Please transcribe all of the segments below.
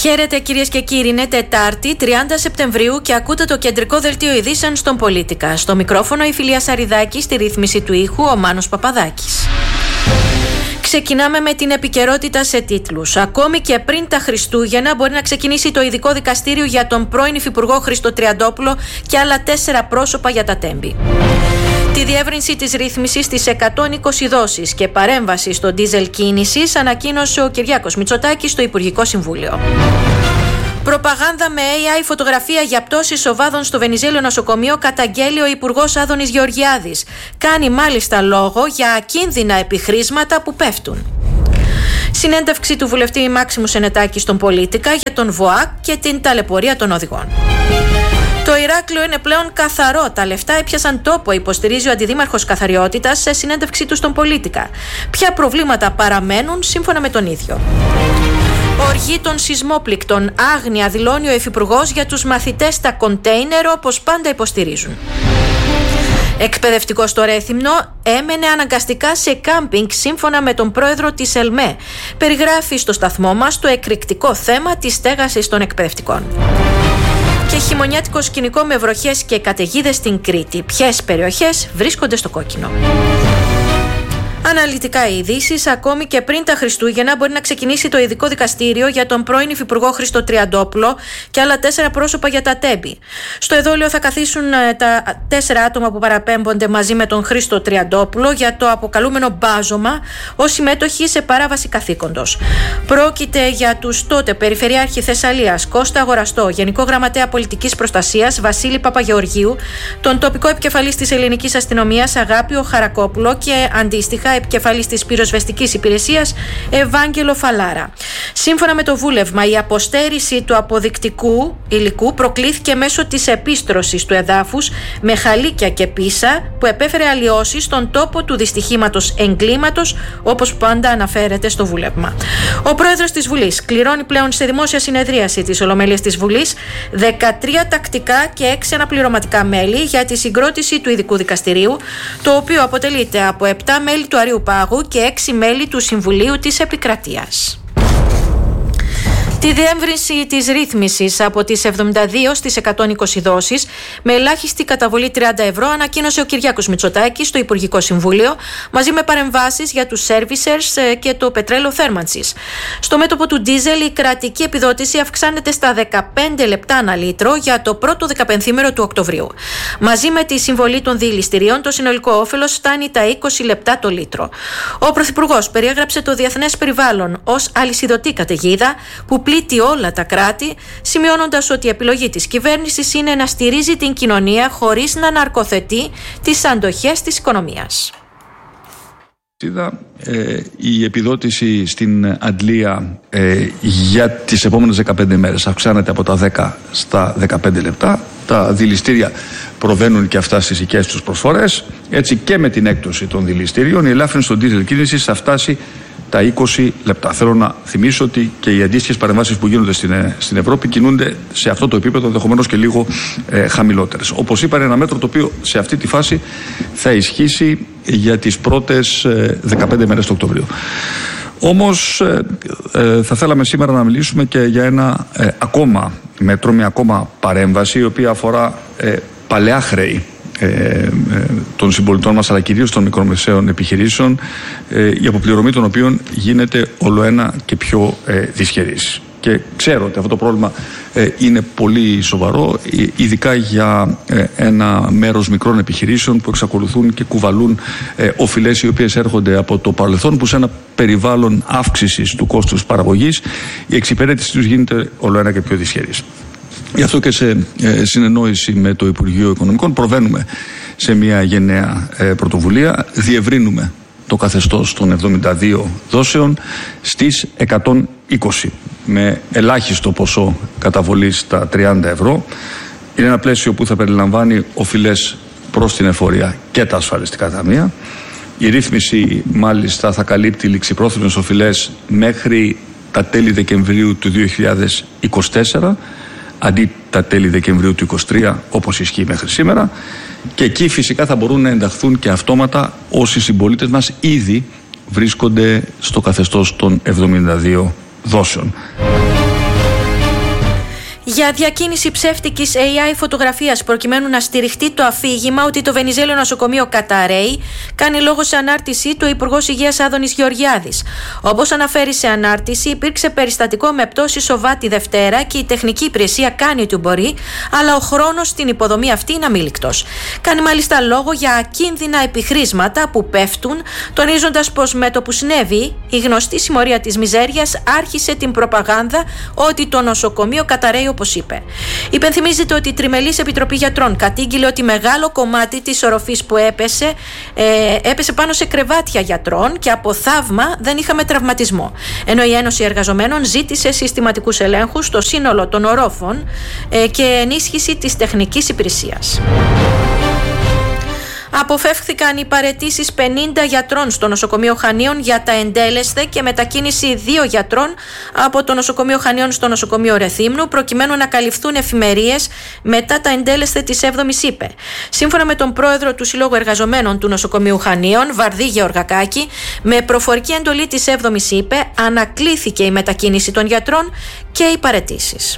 Χαίρετε κυρίες και κύριοι, είναι Τετάρτη 30 Σεπτεμβρίου και ακούτε το κεντρικό δελτίο ειδήσεων στον Πολίτικα. Στο μικρόφωνο η Φιλία Σαριδάκη, στη ρύθμιση του ήχου ο Μάνος Παπαδάκης. Ξεκινάμε με την επικαιρότητα σε τίτλους. Ακόμη και πριν τα Χριστούγεννα μπορεί να ξεκινήσει το ειδικό δικαστήριο για τον πρώην Υφυπουργό Χρήστο Τριαντόπουλο και άλλα 4 πρόσωπα για τα Τέμπη. Τη διεύρυνση της ρύθμισης στις 120 δόσεις και παρέμβαση στο ντίζελ κίνησης ανακοίνωσε ο Κυριάκος Μητσοτάκης στο Υπουργικό Συμβούλιο. Προπαγάνδα με AI, φωτογραφία για πτώσεις οβάδων στο Βενιζέλιο νοσοκομείο καταγγέλει ο Υπουργός Άδωνης Γεωργιάδης. Κάνει μάλιστα λόγο για ακίνδυνα επιχρήσματα που πέφτουν. Συνέντευξη του βουλευτή Μάξιμου Σενετάκη στον Πολίτικα για τον ΒΟΑΚ και την ταλαιπωρία των οδηγών. Το Ηράκλειο είναι πλέον καθαρό. Τα λεφτά έπιασαν τόπο, υποστηρίζει ο αντιδήμαρχος Καθαριότητας σε συνέντευξή του στον Πολίτικα. Ποια προβλήματα παραμένουν σύμφωνα με τον ίδιο. Οργή των σεισμόπληκτων. Άγνοια δηλώνει ο Υφυπουργός για τους μαθητές στα κοντέινερ, όπως πάντα υποστηρίζουν. Εκπαιδευτικός στο Ρέθυμνο έμενε αναγκαστικά σε κάμπινγκ σύμφωνα με τον πρόεδρο της ΕΛΜΕ. Περιγράφει στο σταθμό μας το εκρηκτικό θέμα της στέγασης των εκπαιδευτικών. Και χειμωνιάτικο σκηνικό με βροχές και καταιγίδες στην Κρήτη. Ποιες περιοχές βρίσκονται στο κόκκινο. Αναλυτικά οι ειδήσεις. Ακόμη και πριν τα Χριστούγεννα μπορεί να ξεκινήσει το ειδικό δικαστήριο για τον πρώην Υφυπουργό Χρήστο Τριαντόπουλο και άλλα 4 πρόσωπα για τα Τέμπη. Στο εδόλιο θα καθίσουν τα 4 άτομα που παραπέμπονται μαζί με τον Χρήστο Τριαντόπουλο για το αποκαλούμενο μπάζωμα ως συμμέτοχοι σε παράβαση καθήκοντος. Πρόκειται για τους τότε Περιφερειάρχη Θεσσαλίας Κώστα Αγοραστό, Γενικό Γραμματέα Πολιτικής Προστασίας Βασίλη Παπαγεωργίου, τον τοπικό επικεφαλής της Ελληνικής Αστυνομίας Αγάπιο Χαρακόπουλο και αντίστοιχα επικεφαλής της πυροσβεστικής υπηρεσίας Ευάγγελο Φαλάρα. Σύμφωνα με το βούλευμα, η αποστέρηση του αποδεικτικού υλικού προκλήθηκε μέσω της επίστρωσης του εδάφους με χαλίκια και πίσα που επέφερε αλλοιώσεις στον τόπο του δυστυχήματος εγκλήματος, όπως πάντα αναφέρεται στο βούλευμα. Ο πρόεδρος της Βουλής κληρώνει πλέον σε δημόσια συνεδρίαση της Ολομέλειας της Βουλής 13 τακτικά και 6 αναπληρωματικά μέλη για τη συγκρότηση του ειδικού δικαστηρίου, το οποίο αποτελείται από 7 μέλη του Αριού Πάγου και 6 μέλη του Συμβουλίου της Επικρατείας. Τη διεύρυνση της ρύθμισης από τις 72 στις 120 δόσεις με ελάχιστη καταβολή 30 ευρώ ανακοίνωσε ο Κυριάκος Μητσοτάκης στο Υπουργικό Συμβούλιο, μαζί με παρεμβάσεις για τους servicers και το πετρέλαιο θέρμανσης. Στο μέτωπο του ντίζελ η κρατική επιδότηση αυξάνεται στα 15 λεπτά ανά λίτρο για το πρώτο 15ήμερο του Οκτωβρίου. Μαζί με τη συμβολή των διηληστηρίων, το συνολικό όφελος φτάνει τα 20 λεπτά το λίτρο. Ο Πρωθυπουργός περιέγραψε το διεθνές περιβάλλον ως αλυσιδωτή καταιγίδα που πλήττει όλα τα κράτη, σημειώνοντας ότι η επιλογή της κυβέρνησης είναι να στηρίζει την κοινωνία χωρίς να ναρκοθετεί τις αντοχές της οικονομίας. Η επιδότηση στην Αντλία για τις επόμενες 15 μέρες αυξάνεται από τα 10 στα 15 λεπτά. Τα δηληστήρια προβαίνουν και αυτά στις δικές τους προσφορές. Έτσι και με την έκπτωση των δηληστήριων η ελάφρυνση των ντίζελ κίνησης θα φτάσει τα 20 λεπτά. Θέλω να θυμίσω ότι και οι αντίστοιχες παρεμβάσεις που γίνονται στην Ευρώπη κινούνται σε αυτό το επίπεδο, ενδεχομένως και λίγο χαμηλότερες. Όπως είπα, είναι ένα μέτρο το οποίο σε αυτή τη φάση θα ισχύσει για τις πρώτες 15 μέρες του Οκτωβρίου. Όμως θα θέλαμε σήμερα να μιλήσουμε και για ένα ακόμα μέτρο, μια ακόμα παρέμβαση, η οποία αφορά παλαιά χρέη των συμπολιτών μας, αλλά κυρίως των μικρομεσαίων επιχειρήσεων, η αποπληρωμή των οποίων γίνεται ολοένα και πιο δυσχερής. Και ξέρω ότι αυτό το πρόβλημα είναι πολύ σοβαρό, ειδικά για ένα μέρος μικρών επιχειρήσεων που εξακολουθούν και κουβαλούν οφειλές οι οποίες έρχονται από το παρελθόν, που σε ένα περιβάλλον αύξησης του κόστους παραγωγής η εξυπηρέτηση τους γίνεται ολοένα και πιο δυσχερής. Γι' αυτό και σε συνεννόηση με το Υπουργείο Οικονομικών προβαίνουμε σε μια γενναία πρωτοβουλία. Διευρύνουμε το καθεστώς των 72 δόσεων στις 120 με ελάχιστο ποσό καταβολής στα 30 ευρώ. Είναι ένα πλαίσιο που θα περιλαμβάνει οφειλές προς την εφορία και τα ασφαλιστικά ταμεία. Η ρύθμιση μάλιστα θα καλύπτει ληξιπρόθεσμες οφειλές μέχρι τα τέλη Δεκεμβρίου του 2024, αντί τα τέλη Δεκεμβρίου του 2023 όπως ισχύει μέχρι σήμερα, και εκεί φυσικά θα μπορούν να ενταχθούν και αυτόματα όσοι συμπολίτες μας ήδη βρίσκονται στο καθεστώς των 72 δόσεων. Για διακίνηση ψεύτικης AI φωτογραφίας προκειμένου να στηριχτεί το αφήγημα ότι το Βενιζέλιο νοσοκομείο καταρρέει, κάνει λόγο σε ανάρτησή του ο Υπουργός Υγείας Άδωνης Γεωργιάδης. Όπως αναφέρει σε ανάρτηση, υπήρξε περιστατικό με πτώση σοβά τη Δευτέρα και η τεχνική υπηρεσία κάνει ό,τι μπορεί, αλλά ο χρόνος στην υποδομή αυτή είναι αμήλικτος. Κάνει μάλιστα λόγο για ακίνδυνα επιχρήσματα που πέφτουν, τονίζοντας πως με το που συνέβη, η γνωστή συμμορία της μιζέριας άρχισε την προπαγάνδα ότι το νοσοκομείο καταρρέει, όπως είπε. Υπενθυμίζεται ότι η Τριμελής Επιτροπή Γιατρών κατήγγειλε ότι μεγάλο κομμάτι της οροφής που έπεσε πάνω σε κρεβάτια γιατρών και από θαύμα δεν είχαμε τραυματισμό. Ενώ η Ένωση Εργαζομένων ζήτησε συστηματικούς ελέγχους στο σύνολο των ορόφων και ενίσχυση της τεχνικής υπηρεσίας. Αποφεύχθηκαν οι παραιτήσεις 50 γιατρών στο νοσοκομείο Χανίων για τα εντέλεσθε και μετακίνηση 2 γιατρών από το νοσοκομείο Χανίων στο νοσοκομείο Ρεθύμνου, προκειμένου να καλυφθούν εφημερίες μετά τα εντέλεσθε της 7ης ΥΠΕ. Σύμφωνα με τον πρόεδρο του Συλλόγου Εργαζομένων του νοσοκομείου Χανίων, Βαρδί Γεωργακάκη, με προφορική εντολή της 7ης ΥΠΕ ανακλήθηκε η μετακίνηση των γιατρών και οι παραιτήσεις.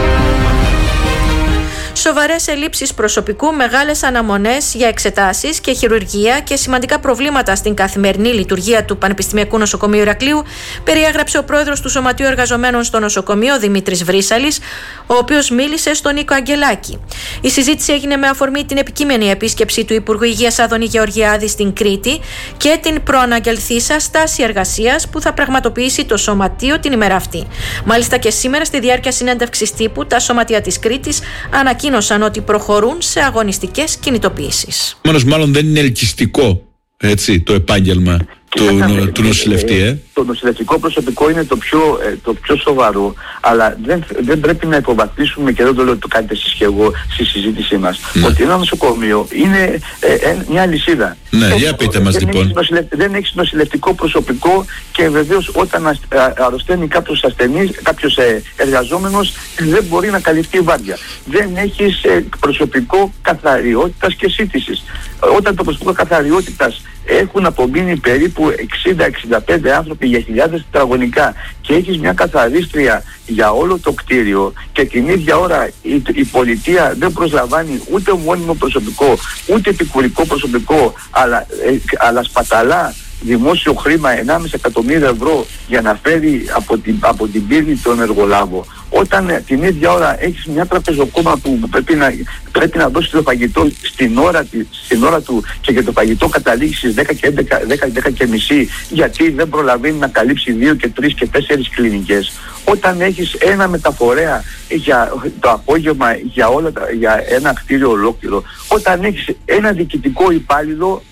Σοβαρές ελλείψεις προσωπικού, μεγάλες αναμονές για εξετάσεις και χειρουργία και σημαντικά προβλήματα στην καθημερινή λειτουργία του Πανεπιστημιακού Νοσοκομείου Ηρακλείου περιέγραψε ο πρόεδρος του Σωματείου Εργαζομένων στο νοσοκομείο, Δημήτρης Βρύσαλης, ο οποίος μίλησε στον Νίκο Αγγελάκη. Η συζήτηση έγινε με αφορμή την επικείμενη επίσκεψη του Υπουργού Υγείας Άδωνη Γεωργιάδη στην Κρήτη και την προαναγγελθήσα στάση εργασίας που θα πραγματοποιήσει το Σωματείο την ημέρα αυτή. Μάλιστα και σήμερα, στη διάρκεια συνέντευξης τύπου, τα σωματεία της Κρήτης ανακοίνωσαν ότι προχωρούν σε αγωνιστικές κινητοποιήσεις. Μάλλον δεν είναι ελκυστικό, έτσι, το επάγγελμα του νοσηλευτή. Το νοσηλευτικό προσωπικό είναι το πιο σοβαρό, αλλά δεν πρέπει να υποβαθμίσουμε, και δεν το λέω ότι το κάνετε εσείς και εγώ στη συζήτησή μας, ότι ένα νοσοκομείο είναι μια λυσίδα. Ναι, για πείτε μας λοιπόν. Δεν έχεις νοσηλευτικό προσωπικό και βεβαίως όταν αρρωσταίνει κάποιος ασθενής, κάποιος εργαζόμενος, δεν μπορεί να καλυφθεί η βάρδια. Δεν έχεις προσωπικό καθαριότητας και σύντησης. Όταν το προσωπικό καθαριότητας έχουν απομείνει περίπου 60-65 άνθρωποι για χιλιάδες τετραγωνικά και έχεις μια καθαρίστρια για όλο το κτίριο και την ίδια ώρα η πολιτεία δεν προσλαμβάνει ούτε μόνιμο προσωπικό ούτε επικουρικό προσωπικό, αλλά σπαταλά δημόσιο χρήμα 1,5 εκατομμύριο ευρώ για να φέρει από την πύργη τον εργολάβο, όταν την ίδια ώρα έχεις μια τραπεζοκόμα που πρέπει να δώσει το φαγητό στην ώρα του και για το φαγητό καταλήγει στις 10 και μισή, γιατί δεν προλαβαίνει να καλύψει 2 και 3 και 4 κλινικές, όταν έχεις ένα μεταφορέα για το απόγευμα για ένα κτίριο ολόκληρο, όταν έχεις ένα διοικητικό υπάλληλο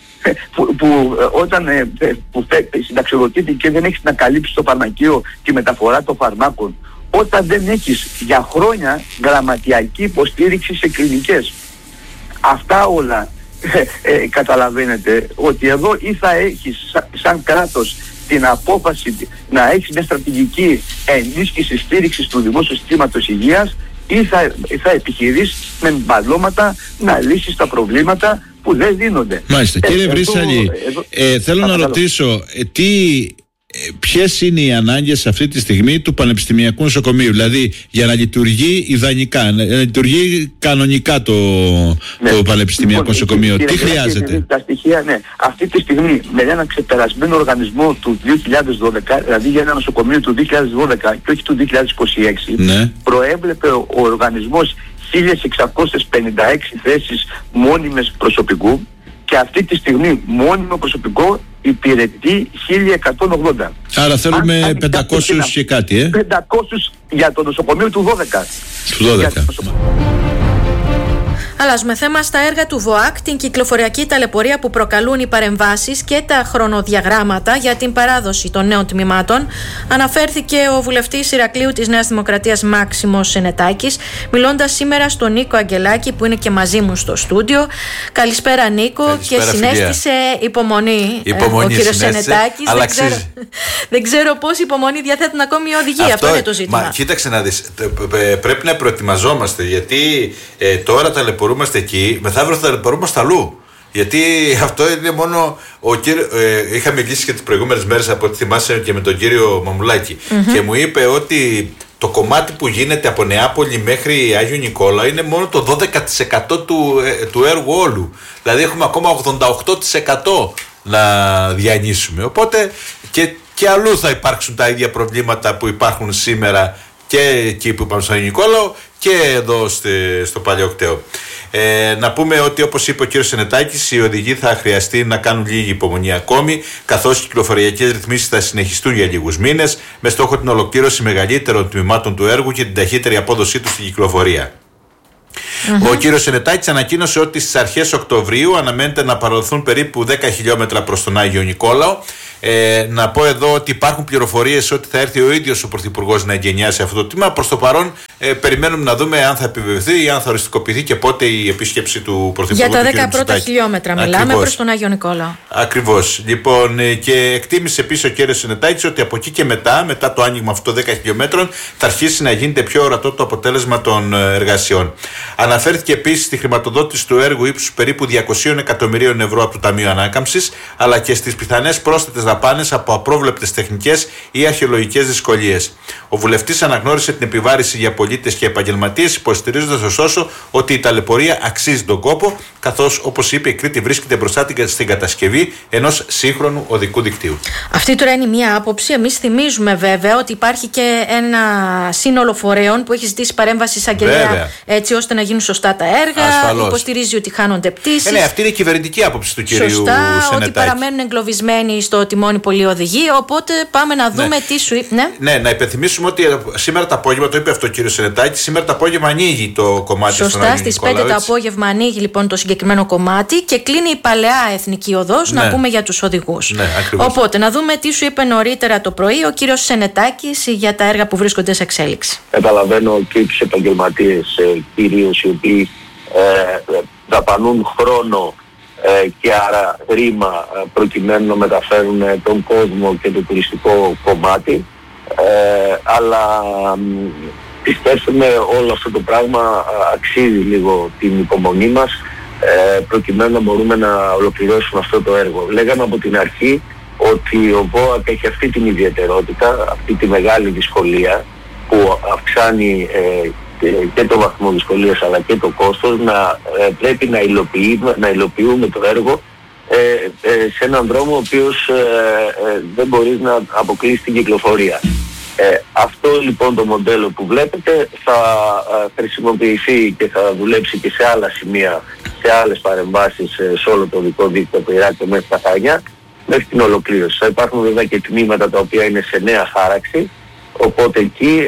όταν συνταξιοδοτείται και δεν έχεις να καλύψει το φαρμακείο τη μεταφορά των φαρμάκων, όταν δεν έχεις για χρόνια γραμματιακή υποστήριξη σε κλινικές. Αυτά όλα καταλαβαίνετε ότι εδώ ή θα έχεις σαν κράτος την απόφαση να έχεις μια στρατηγική ενίσχυση στήριξης του δημόσιου συστήματος υγείας, ή θα επιχειρείς με μπαλώματα να λύσεις τα προβλήματα που δεν δίνονται. Μάλιστα. Κύριε Βρύσαλη, θέλω να ρωτήσω ποιες είναι οι ανάγκες αυτή τη στιγμή του Πανεπιστημιακού Νοσοκομείου, δηλαδή για να λειτουργεί ιδανικά, να λειτουργεί κανονικά το Πανεπιστημιακό Νοσοκομείο, τι χρειάζεται? Τα στοιχεία, αυτή τη στιγμή με ένα ξεπερασμένο οργανισμό του 2012, δηλαδή για ένα νοσοκομείο του 2012 και όχι του 2026, προέβλεπε ο οργανισμός 1.656 θέσεις μόνιμες προσωπικού και αυτή τη στιγμή μόνιμο προσωπικό υπηρετεί 1.180. Άρα θέλουμε 500 και κάτι, 500 για το νοσοκομείο του 12. Του 12. Αλλάζουμε θέμα στα έργα του ΒΟΑΚ, την κυκλοφοριακή ταλαιπωρία που προκαλούν οι παρεμβάσεις και τα χρονοδιαγράμματα για την παράδοση των νέων τμήματων. Αναφέρθηκε ο βουλευτής Ηρακλείου της Νέας Δημοκρατίας Μάξιμος Σενετάκης, μιλώντας σήμερα στον Νίκο Αγγελάκη, που είναι και μαζί μου στο στούντιο. Καλησπέρα, Νίκο. Καλησπέρα, και συνέστησε υπομονή ο κύριος Σενετάκης. Δεν ξέρω πόση υπομονή διαθέτουν ακόμη οι οδηγοί. Αυτό είναι το ζήτημα. Μα κοίταξε να δεις. Πρέπει να προετοιμαζόμαστε, γιατί τώρα ταλαιπωρούμαστε εκεί, μεθαύριο θα ταλαιπωρούμαστε αλλού. Γιατί αυτό είναι μόνο. Είχα μιλήσει και τις προηγούμενες μέρες, από ό,τι θυμάσαι, και με τον κύριο Μαμουλάκη. Και μου είπε ότι το κομμάτι που γίνεται από Νεάπολη μέχρι Άγιο Νικόλαο είναι μόνο το 12% του έργου όλου. Δηλαδή έχουμε ακόμα 88% να διανύσουμε. Οπότε και αλλού θα υπάρξουν τα ίδια προβλήματα που υπάρχουν σήμερα και εκεί που είπαμε στο Άγιο Νικόλαο και εδώ στο Παλαιοκταίο. Να πούμε ότι, όπως είπε ο κ. Σενετάκης, οι οδηγοί θα χρειαστεί να κάνουν λίγη υπομονή ακόμη, καθώς οι κυκλοφοριακές ρυθμίσεις θα συνεχιστούν για λίγους μήνες, με στόχο την ολοκλήρωση μεγαλύτερων τμήματων του έργου και την ταχύτερη απόδοσή του στην κυκλοφορία. Ο κύριος Σενετάκης ανακοίνωσε ότι στις αρχές Οκτωβρίου αναμένεται να παραδοθούν περίπου 10 χιλιόμετρα προς τον Άγιο Νικόλαο. Να πω εδώ ότι υπάρχουν πληροφορίες ότι θα έρθει ο ίδιος ο Πρωθυπουργός να εγκαινιάσει αυτό το τμήμα. Προς το παρόν περιμένουμε να δούμε αν θα επιβεβαιωθεί ή αν θα οριστικοποιηθεί και πότε η επίσκεψη του Πρωθυπουργού. Για τα 10 πρώτα χιλιόμετρα μιλάμε προς τον Άγιο Νικόλαο. Ακριβώς. Λοιπόν, και εκτίμησε επίσης ο κύριος Σενετάκης ότι από εκεί και μετά το άνοιγμα αυτών των 10 χιλιόμετρων, θα αρχίσει να γίνεται πιο ορατό το αποτέλεσμα των εργασιών. Αναφέρθηκε επίσης στη χρηματοδότηση του έργου ύψους περίπου 200 εκατομμυρίων ευρώ από το Ταμείο Ανάκαμψης, αλλά και στις πιθανές πρόσθετες δαπάνες από απρόβλεπτες τεχνικές ή αρχαιολογικές δυσκολίες. Ο βουλευτής αναγνώρισε την επιβάρηση για πολίτες και επαγγελματίες, υποστηρίζοντας ωστόσο ότι η ταλαιπωρία αξίζει τον κόπο, καθώς, όπως είπε, η Κρήτη βρίσκεται μπροστά στην κατασκευή ενός σύγχρονου οδικού δικτύου. Αυτή τώρα είναι μία άποψη. Εμείς θυμίζουμε βέβαια ότι υπάρχει και ένα σύνολο φορέων που έχει ζητήσει παρέμβαση εισαγγελέα, έτσι ώστε να γίνουν σωστά τα έργα. Ασφαλώς. Υποστηρίζει ότι χάνονται πτήσεις. Ναι, αυτή είναι η κυβερνητική άποψη του κυρίου Σενετάκη. Σωστά, ότι παραμένουν εγκλωβισμένοι στο τιμόνι πολλοί οδηγοί. Οπότε πάμε να δούμε τι σου είπε. Ναι, να υπενθυμίσουμε ότι σήμερα το απόγευμα, το είπε αυτό ο κύριος Σενετάκη, σήμερα το απόγευμα ανοίγει το κομμάτι στον Άγιο Νικόλαο. Σωστά, στις 5 το απόγευμα ανοίγει λοιπόν το συγκεκριμένο κομμάτι και κλείνει η παλαιά εθνική οδός, να πούμε για τους οδηγούς. Ναι, οπότε να δούμε τι σου είπε νωρίτερα το πρωί ο κύριος Σενετάκης για τα έργα που βρίσκονται σε εξέλιξη. Καταλαβαίνω και τους επαγγελματίες κυρίως, οι οποίοι δαπανούν χρόνο και άρα χρήμα προκειμένου να μεταφέρουν τον κόσμο και το τουριστικό κομμάτι, αλλά πιστεύουμε όλο αυτό το πράγμα αξίζει λίγο την υπομονή μας, προκειμένου να μπορούμε να ολοκληρώσουμε αυτό το έργο. Λέγαμε από την αρχή ότι ο ΒΟΑΚ έχει αυτή την ιδιαιτερότητα, αυτή τη μεγάλη δυσκολία που αυξάνει και το βαθμό δυσκολίας αλλά και το κόστος, να πρέπει να υλοποιούμε το έργο σε έναν δρόμο ο οποίος δεν μπορεί να αποκλείσει την κυκλοφορία. Αυτό λοιπόν το μοντέλο που βλέπετε θα χρησιμοποιηθεί και θα δουλέψει και σε άλλα σημεία, σε άλλες παρεμβάσεις σε όλο το οδικό δίκτυο από Ηράκλειο μέχρι τα Χανιά, μέχρι την ολοκλήρωση. Θα υπάρχουν βέβαια και τμήματα τα οποία είναι σε νέα χάραξη, οπότε εκεί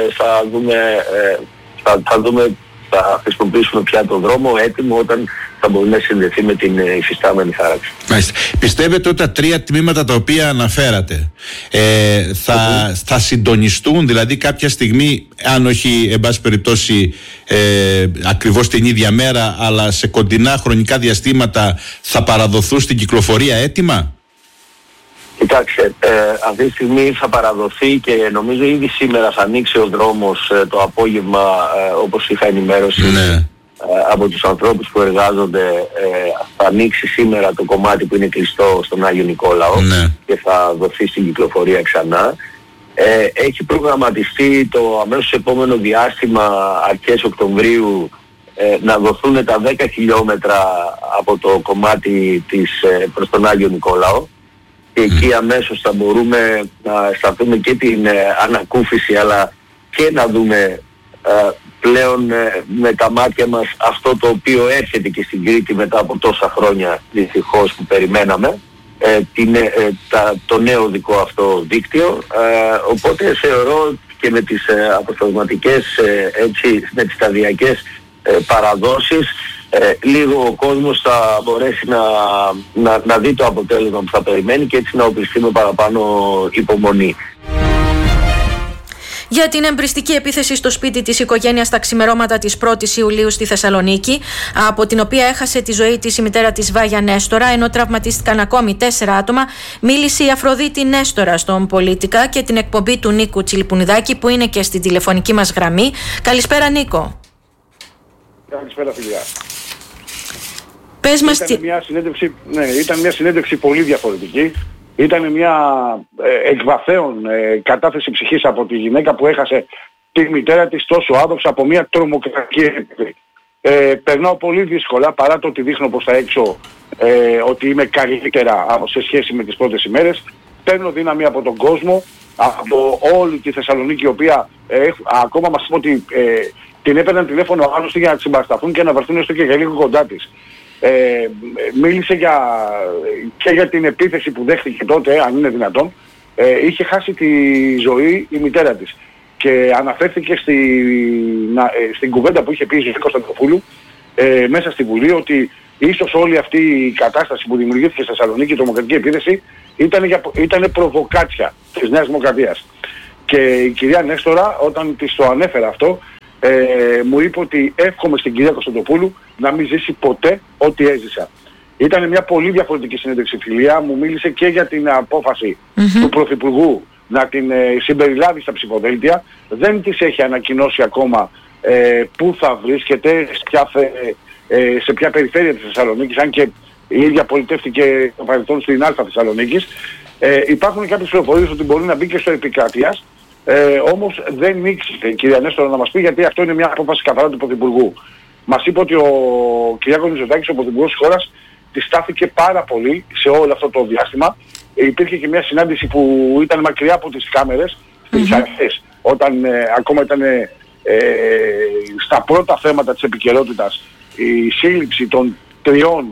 θα χρησιμοποιήσουμε πια τον δρόμο έτοιμο όταν θα μπορεί να συνδεθεί με την υφιστάμενη χάραξη. Μάλιστα. Πιστεύετε ότι τα 3 τμήματα τα οποία αναφέρατε θα συντονιστούν, δηλαδή κάποια στιγμή, αν όχι εν πάση περιπτώσει ακριβώς την ίδια μέρα, αλλά σε κοντινά χρονικά διαστήματα θα παραδοθούν στην κυκλοφορία έτοιμα? Κοιτάξτε, αυτή τη στιγμή θα παραδοθεί και νομίζω ήδη σήμερα θα ανοίξει ο δρόμος το απόγευμα, όπως είχα ενημέρωση από τους ανθρώπους που εργάζονται. Θα ανοίξει σήμερα το κομμάτι που είναι κλειστό στον Άγιο Νικόλαο και θα δοθεί στην κυκλοφορία ξανά. Έχει προγραμματιστεί το αμέσως επόμενο διάστημα, αρχές Οκτωβρίου, να δοθούν τα 10 χιλιόμετρα από το κομμάτι προς τον Άγιο Νικόλαο. Και εκεί αμέσως θα μπορούμε να αισθανθούμε και την ανακούφιση, αλλά και να δούμε πλέον με τα μάτια μας αυτό το οποίο έρχεται και στην Κρήτη μετά από τόσα χρόνια δυστυχώς που περιμέναμε, το νέο οδικό αυτό δίκτυο. Οπότε θεωρώ και με τις αποσταγματικές, με τις σταδιακές παραδόσεις, λίγο ο κόσμος θα μπορέσει να δει το αποτέλεσμα που θα περιμένει και έτσι να οπλιστεί με παραπάνω υπομονή. Για την εμπριστική επίθεση στο σπίτι της οικογένειας τα ξημερώματα της 1ης Ιουλίου στη Θεσσαλονίκη, από την οποία έχασε τη ζωή της η μητέρα της Βάγια Νέστορα, ενώ τραυματίστηκαν ακόμη 4 άτομα, μίλησε η Αφροδίτη Νέστορα στον Πολίτικα και την εκπομπή του Νίκου Τσιλιπουνιδάκη, που είναι και στην τηλεφωνική μας γραμμή. Καλησπέρα, Νίκο. Καλησπέρα, φιλιά. Πες μας ήταν μια συνέντευξη πολύ διαφορετική. Ήταν μια εκβαθέων κατάθεση ψυχής από τη γυναίκα που έχασε τη μητέρα της τόσο άδοξα από μια τρομοκρατική επίθεση. Περνάω πολύ δύσκολα, παρά το ότι δείχνω προς τα έξω ότι είμαι καλύτερα σε σχέση με τις πρώτες ημέρες. Παίρνω δύναμη από τον κόσμο, από όλη τη Θεσσαλονίκη, η οποία ακόμα μας είπε ότι την έπαιρναν τηλέφωνο άλλωστε για να τη συμπαρασταθούν και να βρεθούν έστω και για λίγο κοντά της. Μίλησε και για την επίθεση που δέχτηκε τότε, αν είναι δυνατόν. Είχε χάσει τη ζωή η μητέρα της και αναφέρθηκε στην κουβέντα που είχε πει η Ζωή Κωνσταντοπούλου μέσα στη Βουλή, ότι ίσως όλη αυτή η κατάσταση που δημιουργήθηκε στη Θεσσαλονίκη, η τρομοκρατική επίθεση, ήταν προβοκάτσια της Νέας Δημοκρατίας. Και η κυρία Νέστορα, όταν της το ανέφερα αυτό, μου είπε ότι εύχομαι στην κυρία Κωνσταντοπούλου να μην ζήσει ποτέ ό,τι έζησα. Ήταν μια πολύ διαφορετική συνέντευξη, φιλία. Μου μίλησε και για την απόφαση του Πρωθυπουργού να την συμπεριλάβει στα ψηφοδέλτια. Δεν της έχει ανακοινώσει ακόμα πού θα βρίσκεται, σε ποια περιφέρεια της Θεσσαλονίκης, αν και η ίδια πολιτεύτηκε το παρελθόν στην Α Θεσσαλονίκης. Υπάρχουν κάποιες πληροφορίες ότι μπορεί να μπει και στο επικράτειας. Όμως δεν ήξερε η κυρία Νέστορα να μας πει, γιατί αυτό είναι μια απόφαση καθαρά του Πρωθυπουργού. Μας είπε ότι ο Κυριάκος Μητσοτάκης, ο Πρωθυπουργός της χώρας, τη στάθηκε πάρα πολύ σε όλο αυτό το διάστημα. Υπήρχε και μια συνάντηση που ήταν μακριά από τις κάμερες, στις αρχές, όταν ακόμα ήταν στα πρώτα θέματα της επικαιρότητας η σύλληψη των 3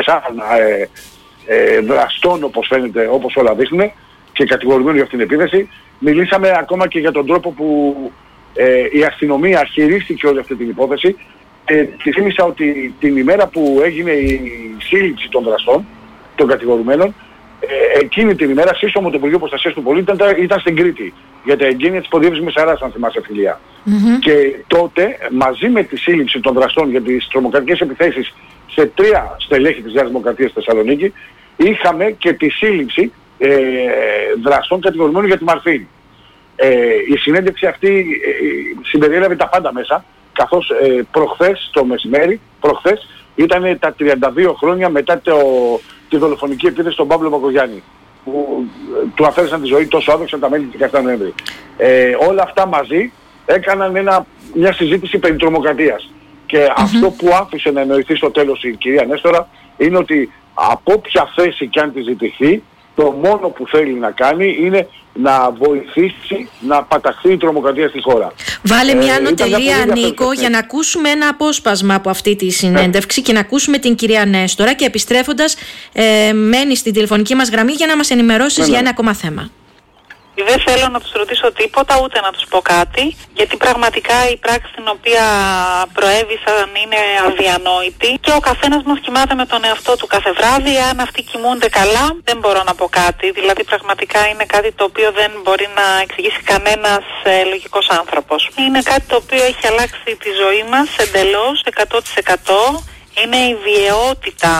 δραστών, όπως φαίνεται, όπως όλα δείχνουν, και κατηγορουμένοι για αυτήν την επίθεση. Μιλήσαμε ακόμα και για τον τρόπο που η αστυνομία χειρίστηκε όλη αυτή την υπόθεση. Τη θύμισα ότι την ημέρα που έγινε η σύλληψη των δραστών, των κατηγορουμένων, εκείνη την ημέρα σύσσωμο το Υπουργείο Προστασίας του Πολίτη ήταν στην Κρήτη για τα εγγένεια της υποδιεύσης Μεσαράς, αν θυμάσαι, φιλία. Και τότε, μαζί με τη σύλληψη των δραστών για τις τρομοκρατικές επιθέσεις σε 3 στελέχη της Νέας Δημοκρατίας στη Θεσσαλονίκη, είχαμε και τη σύλληψη δραστών κατηγορουμένων για τη Μαρφή. Η συνέντευξη αυτή συμπεριέλαβε τα πάντα μέσα, καθώς προχθές το μεσημέρι, ήταν τα 32 χρόνια μετά τη δολοφονική επίθεση στον Παύλο Μπακογιάννη, που του αφαίρεσαν τη ζωή τόσο άδοξα τα μέλη του 17 Νοέμβρη. Όλα αυτά μαζί έκαναν μια συζήτηση περί τρομοκρατίας. Και αυτό που άφησε να εννοηθεί στο τέλος η κυρία Νέστορα είναι ότι από ποια θέση κι αν τη ζητηθεί, το μόνο που θέλει να κάνει είναι να βοηθήσει να παταχθεί η τρομοκρατία στη χώρα. Βάλε μια ανωτελεία, Νίκο, για να ακούσουμε ένα απόσπασμα από αυτή τη συνέντευξη και να ακούσουμε την κυρία Νέστορα, και επιστρέφοντας μένει στην τηλεφωνική μας γραμμή για να μας ενημερώσεις για ένα ακόμα θέμα. Δεν θέλω να τους ρωτήσω τίποτα, ούτε να τους πω κάτι, γιατί πραγματικά η πράξη την οποία προέβησαν είναι αδιανόητη και ο καθένας μας κοιμάται με τον εαυτό του κάθε βράδυ. Αν αυτοί κοιμούνται καλά, δεν μπορώ να πω κάτι. Δηλαδή πραγματικά είναι κάτι το οποίο δεν μπορεί να εξηγήσει κανένας λογικός άνθρωπος. Είναι κάτι το οποίο έχει αλλάξει τη ζωή μας εντελώς, 100%. Είναι η βιαιότητα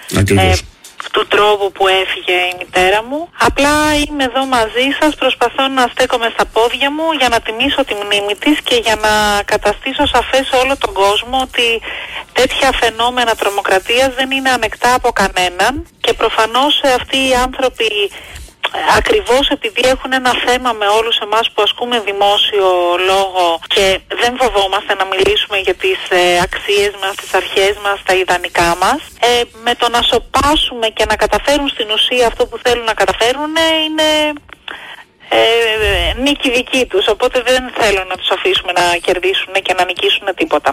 του τρόπου που έφυγε η μητέρα μου. Απλά είμαι εδώ μαζί σας, προσπαθώ να στέκομαι στα πόδια μου για να τιμήσω τη μνήμη της και για να καταστήσω σαφές σε όλο τον κόσμο ότι τέτοια φαινόμενα τρομοκρατίας δεν είναι ανεκτά από κανέναν, και προφανώς αυτοί οι άνθρωποι, ακριβώς επειδή έχουν ένα θέμα με όλους εμάς που ασκούμε δημόσιο λόγο και δεν φοβόμαστε να μιλήσουμε για τις αξίες μας, τις αρχές μας, τα ιδανικά μας, με το να σοπάσουμε και να καταφέρουν στην ουσία αυτό που θέλουν να καταφέρουν είναι νίκη δική τους. Οπότε δεν θέλω να τους αφήσουμε να κερδίσουν και να νικήσουν τίποτα.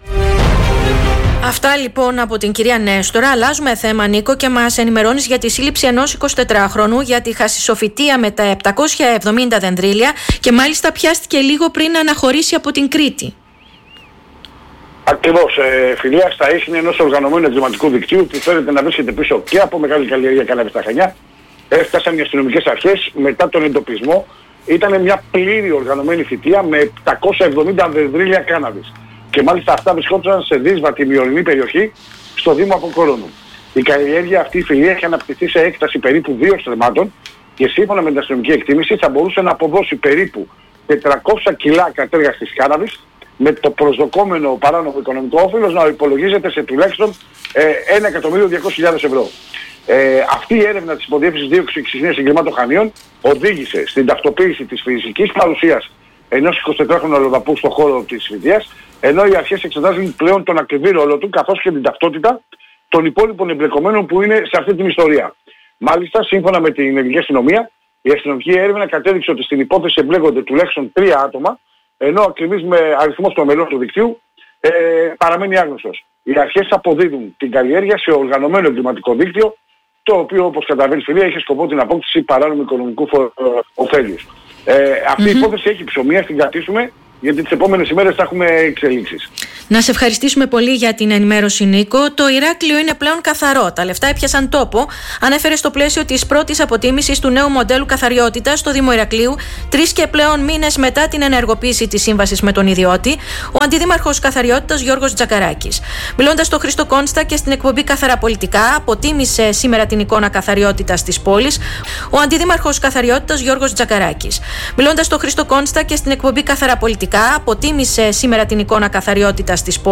Αυτά λοιπόν από την κυρία Νέστορα. Αλλάζουμε θέμα, Νίκο, και μας ενημερώνεις για τη σύλληψη ενός 24χρονου για τη χασισοφυτεία με τα 770 δενδρίλια, και μάλιστα πιάστηκε λίγο πριν αναχωρήσει από την Κρήτη. Ακριβώς, φιλία, στα ίχνη ενός οργανωμένου εγκληματικού δικτύου που φαίνεται να βρίσκεται πίσω και από μεγάλη καλλιέργεια κάναβης στα Χανιά. Έφτασαν οι αστυνομικές αρχές μετά τον εντοπισμό. Ήταν μια πλήρη οργανωμένη φυτεία με 770 δενδρίλια κάναβης. Και μάλιστα αυτά βρισκόντουσαν σε δύσβατη μειωρινή περιοχή στο Δήμο Αποκορώνου. Η καλλιέργεια αυτή, η φιλία, έχει αναπτυχθεί σε έκταση περίπου 2 στρεμμάτων και σύμφωνα με την αστυνομική εκτίμηση θα μπορούσε να αποδώσει περίπου 400 κιλά κατέργαστης κάναβης, με το προσδοκόμενο παράνομο οικονομικό όφελος να υπολογίζεται σε τουλάχιστον 1.200.000 ευρώ. Αυτή η έρευνα της υποδιεύσης δίωξης και εξυγίανσης εγκλημάτων Χανίων οδήγησε στην ταυτοποίηση της φυσικής παρουσίας ενός 24χρονου αλλοδαπού στον χώρο της Φοιτείας, ενώ οι αρχές εξετάζουν πλέον τον ακριβή ρόλο του καθώς και την ταυτότητα των υπόλοιπων εμπλεκομένων που είναι σε αυτή την ιστορία. Μάλιστα, σύμφωνα με την ελληνική αστυνομία, η αστυνομική έρευνα κατέδειξε ότι στην υπόθεση εμπλέκονται τουλάχιστον 3 άτομα, ενώ ακριβής με αριθμός των μελών του δικτύου παραμένει άγνωστος. Οι αρχές αποδίδουν την καλλιέργεια σε οργανωμένο εγκληματικό δίκτυο, το οποίο, όπως καταλαβαίνεις, φίλε, έχει σκοπό την απόκτηση παράνομου οικονομικού ωφέλους. Αυτή η υπόθεση έχει ψωμία, την κρατήσουμε, γιατί τις επόμενες ημέρες θα έχουμε εξελίξεις. Να σε ευχαριστήσουμε πολύ για την ενημέρωση, Νίκο. Το Ηράκλειο είναι πλέον καθαρό. Τα λεφτά έπιασαν τόπο, ανέφερε στο πλαίσιο της πρώτης αποτίμησης του νέου μοντέλου καθαριότητας στο Δήμο Ηρακλείου, 3 και πλέον μήνες μετά την ενεργοποίηση της σύμβασης με τον ιδιώτη, ο Αντιδήμαρχος Καθαριότητας Γιώργος Τζακαράκης. Μιλώντας στο Χρήστο Κόνστα και στην εκπομπή Καθαρά Πολιτικά, αποτίμησε σήμερα την εικόνα καθαριότητας της πόλης ο Αντιδήμαρχος Καθαριότητας Γιώργος Τζακαράκης. Μιλώντας στο Χρήστο Κόνστα και στην εκπομπή Καθαρά Πολιτικά, αποτίμησε σήμερα την εικόνα καθαριότητας της πόλης